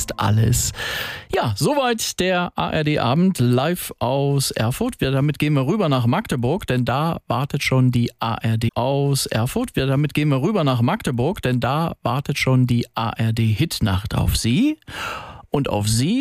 ist alles. Ja, soweit der ARD-Abend live aus Erfurt. Damit gehen wir rüber nach Magdeburg, denn da wartet schon die ARD aus Erfurt. Damit gehen wir rüber nach Magdeburg, denn da wartet schon die ARD-Hitnacht auf Sie und auf Sie.